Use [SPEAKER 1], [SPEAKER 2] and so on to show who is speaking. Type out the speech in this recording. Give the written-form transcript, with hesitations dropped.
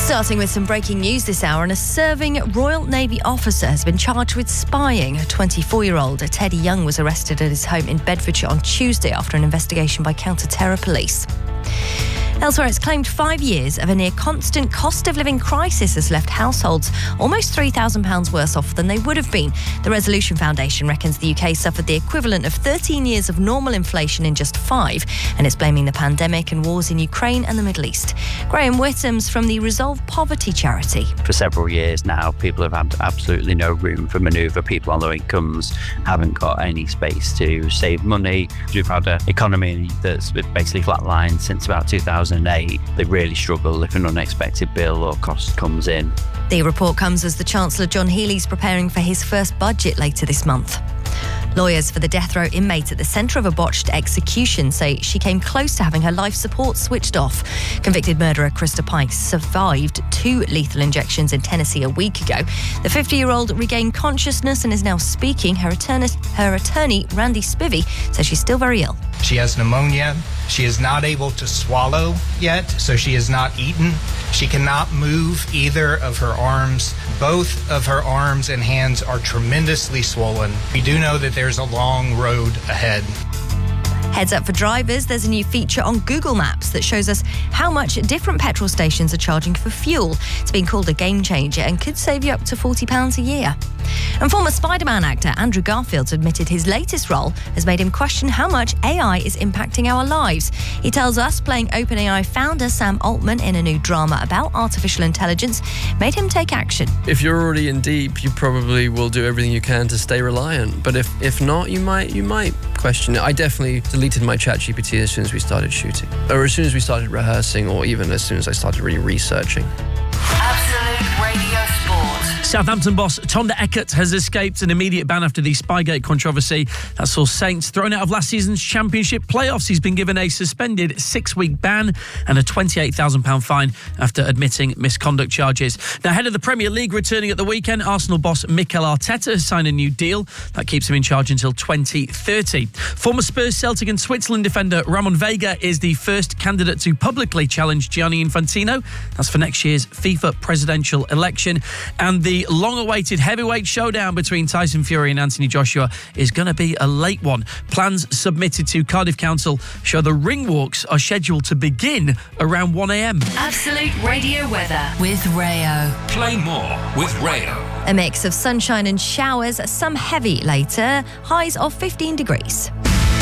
[SPEAKER 1] Starting with some breaking news this hour, and a serving Royal Navy officer has been charged with spying. 24-year-old Teddy Young was arrested at his home in Bedfordshire on Tuesday after an investigation by counter-terror police. Elsewhere, it's claimed 5 years of a near-constant cost-of-living crisis has left households almost £3,000 worse off than they would have been. The Resolution Foundation reckons the UK suffered the equivalent of 13 years of normal inflation in just 5, and it's blaming the pandemic and wars in Ukraine and the Middle East. Graham Whittams from the Resolve Poverty charity.
[SPEAKER 2] For several years now, people have had absolutely no room for manoeuvre. People on low incomes haven't got any space to save money. We've had an economy that's basically flatlined since about 2008. They really struggle if an unexpected bill or cost comes in.
[SPEAKER 1] The report comes as the Chancellor John Healey's preparing for his first budget later this month. Lawyers for the death row inmate at the centre of a botched execution say she came close to having her life support switched off. Convicted murderer Krista Pike survived 2 lethal injections in Tennessee a week ago. The 50-year-old regained consciousness and is now speaking. Her attorney, Randy Spivey, says she's still very ill.
[SPEAKER 3] She has pneumonia. She is not able to swallow yet, so she has not eaten. She cannot move either of her arms. Both of her arms and hands are tremendously swollen. We do know that there's a long road ahead.
[SPEAKER 1] Heads up for drivers, there's a new feature on Google Maps that shows us how much different petrol stations are charging for fuel. It's been called a game changer and could save you up to £40 a year. And former Spider-Man actor Andrew Garfield's admitted his latest role has made him question how much AI is impacting our lives. He tells us playing OpenAI founder Sam Altman in a new drama about artificial intelligence made him take action.
[SPEAKER 4] If you're already in deep, you probably will do everything you can to stay reliant. But if not, you might question it. I definitely deleted my ChatGPT as soon as we started shooting, or as soon as we started rehearsing, or even as soon as I started really researching.
[SPEAKER 5] Absolute Radio Sport.
[SPEAKER 6] Southampton boss Tonda Eckert has escaped an immediate ban after the Spygate controversy. That saw Saints thrown out of last season's Championship playoffs. He's been given a suspended 6-week ban and a £28,000 fine after admitting misconduct charges. Now, ahead of the Premier League returning at the weekend, Arsenal boss Mikel Arteta has signed a new deal that keeps him in charge until 2030. Former Spurs, Celtic and Switzerland defender Ramon Vega is the first candidate to publicly challenge Gianni Infantino. That's for next year's FIFA presidential election. And the long-awaited heavyweight showdown between Tyson Fury and Anthony Joshua is going to be a late one. Plans submitted to Cardiff Council show the ring walks are scheduled to begin around 1 a.m.
[SPEAKER 5] Absolute Radio weather with Rayo.
[SPEAKER 7] Play more with Rayo.
[SPEAKER 1] A mix of sunshine and showers, some heavy later, highs of 15 degrees.